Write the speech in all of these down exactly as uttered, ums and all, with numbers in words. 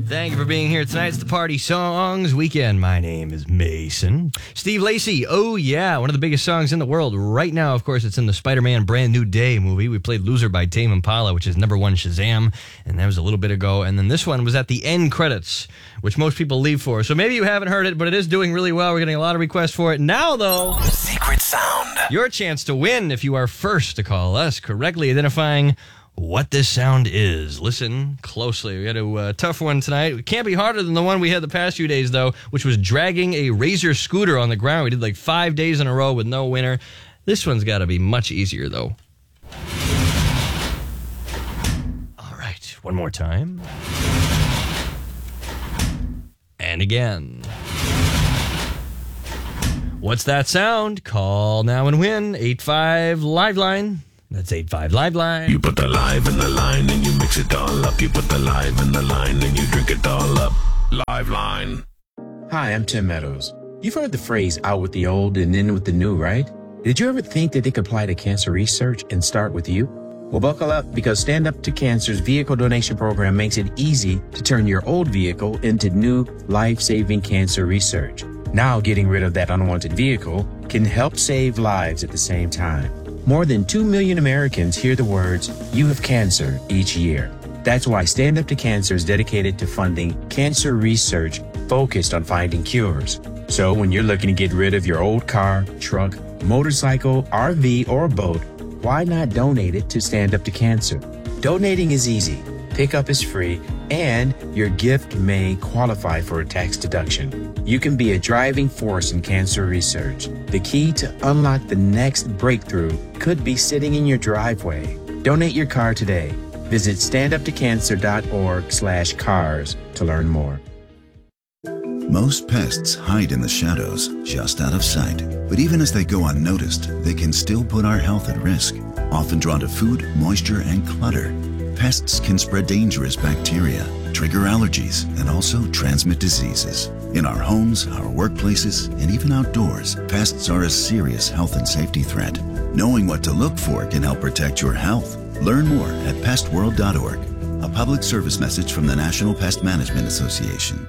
Thank you for being here tonight. It's the Party Songs Weekend. My name is Mason. Steve Lacy, oh yeah, one of the biggest songs in the world right now. Of course, it's in the Spider-Man Brand New Day movie. We played Loser by Tame Impala, which is number one Shazam, and that was a little bit ago. And then this one was at the end credits, which most people leave for. So maybe you haven't heard it, but it is doing really well. We're getting a lot of requests for it. Now, though, Secret Sound. Your chance to win if you are first to call us, correctly identifying what this sound is. Listen closely. We got a uh, tough one tonight. It can't be harder than the one we had the past few days, though, which was dragging a Razor scooter on the ground. We did like five days in a row with no winner. This one's got to be much easier, though. All right, one more time. And again. What's that sound? Call now and win. eight five Liveline. That's eight five Liveline. You put the live in the line and you mix it all up. You put the live in the line and you drink it all up. Liveline. Hi, I'm Tim Meadows. You've heard the phrase out with the old and in with the new, right? Did you ever think that they could apply to cancer research and start with you? Well, buckle up, because Stand Up to Cancer's vehicle donation program makes it easy to turn your old vehicle into new life-saving cancer research. Now, getting rid of that unwanted vehicle can help save lives at the same time. More than two million Americans hear the words, "You have cancer," each year. That's why Stand Up to Cancer is dedicated to funding cancer research focused on finding cures. So when you're looking to get rid of your old car, truck, motorcycle, R V, or boat, why not donate it to Stand Up to Cancer? Donating is easy, pickup is free, and your gift may qualify for a tax deduction. You can be a driving force in cancer research. The key to unlock the next breakthrough could be sitting in your driveway. Donate your car today. Visit standuptocancer.org slash cars to learn more. Most pests hide in the shadows, just out of sight. But even as they go unnoticed, they can still put our health at risk. Often drawn to food, moisture, and clutter, pests can spread dangerous bacteria, trigger allergies, and also transmit diseases. In our homes, our workplaces, and even outdoors, pests are a serious health and safety threat. Knowing what to look for can help protect your health. Learn more at pest world dot org. A public service message from the National Pest Management Association.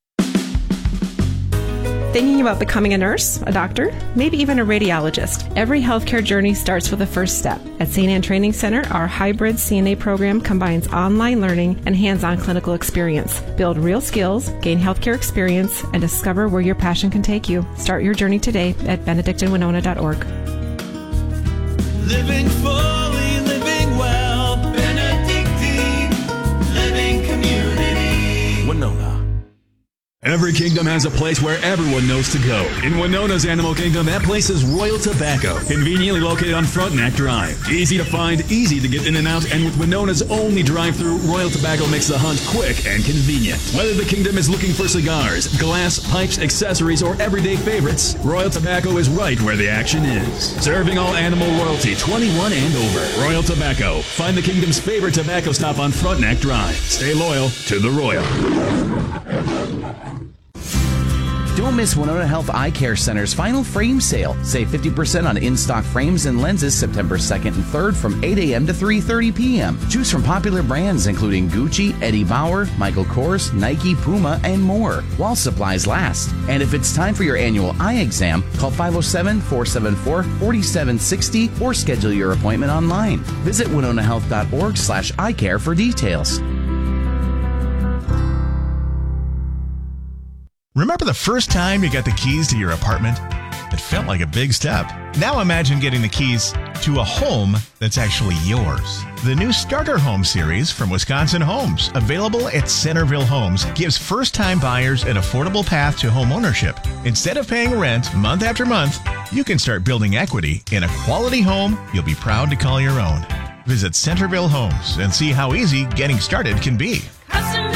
Thinking about becoming a nurse, a doctor, maybe even a radiologist? Every healthcare journey starts with the first step. At Saint Anne Training Center, our hybrid C N A program combines online learning and hands-on clinical experience. Build real skills, gain healthcare experience, and discover where your passion can take you. Start your journey today at benedictine winona dot org. Living fully, living well. Benedictine Living Community. Winona. Every kingdom has a place where everyone knows to go. In Winona's Animal Kingdom, that place is Royal Tobacco, conveniently located on Frontenac Drive. Easy to find, easy to get in and out, and with Winona's only drive-thru, Royal Tobacco makes the hunt quick and convenient. Whether the kingdom is looking for cigars, glass, pipes, accessories, or everyday favorites, Royal Tobacco is right where the action is. Serving all animal royalty, twenty-one and over. Royal Tobacco. Find the kingdom's favorite tobacco stop on Frontenac Drive. Stay loyal to the Royal. Don't miss Winona Health Eye Care Center's final frame sale. Save fifty percent on in-stock frames and lenses September second and third from eight a.m. to three thirty p.m. Choose from popular brands including Gucci, Eddie Bauer, Michael Kors, Nike, Puma, and more, while supplies last. And if it's time for your annual eye exam, call five oh seven, four seven four, four seven six oh or schedule your appointment online. Visit winona health dot org slash eye care for details. Remember the first time you got the keys to your apartment? It felt like a big step. Now imagine getting the keys to a home that's actually yours. The new Starter Home series from Wisconsin Homes, available at Centerville Homes, gives first-time buyers an affordable path to home ownership. Instead of paying rent month after month, you can start building equity in a quality home you'll be proud to call your own. Visit Centerville Homes and see how easy getting started can be.